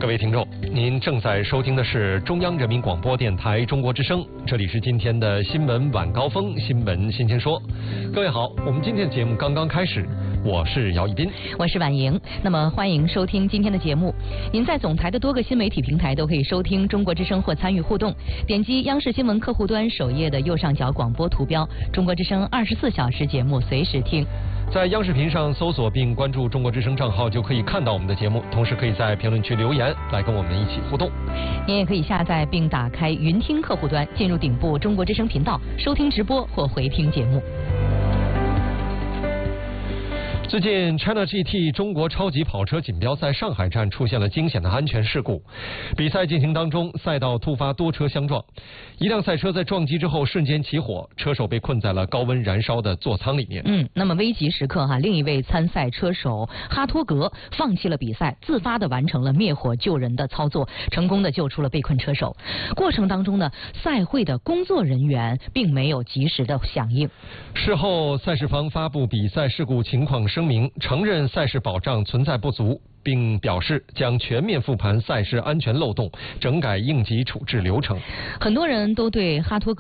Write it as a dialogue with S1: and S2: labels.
S1: 各位听众，您正在收听的是中央人民广播电台中国之声，这里是今天的新闻晚高峰，新闻新鲜说。各位好，我们今天的节目刚刚开始，我是姚一斌，
S2: 我是婉莹。那么欢迎收听今天的节目。您在总台的多个新媒体平台都可以收听中国之声或参与互动，点击央视新闻客户端首页的右上角广播图标，中国之声24小时节目随时听。
S1: 在央视频上搜索并关注中国之声账号，就可以看到我们的节目，同时可以在评论区留言来跟我们一起互动。
S2: 您也可以下载并打开云听客户端，进入顶部中国之声频道，收听直播或回听节目。
S1: 最近 China GT 中国超级跑车锦标赛上海站出现了惊险的安全事故。比赛进行当中，赛道突发多车相撞，一辆赛车在撞击之后瞬间起火，车手被困在了高温燃烧的座舱里面。
S2: 那么危急时刻另一位参赛车手哈托格放弃了比赛，自发的完成了灭火救人的操作，成功的救出了被困车手。过程当中呢，赛会的工作人员并没有及时的响应。
S1: 事后，赛事方发布比赛事故情况声明，承认赛事保障存在不足，并表示将全面复盘赛事安全漏洞，整改应急处置流程。
S2: 很多人都对哈托格